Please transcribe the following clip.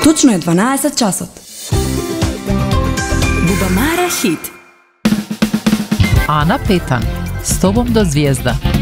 Точно е 12 часот. Бубамара хит. Ана Петан, с тобом до звезда.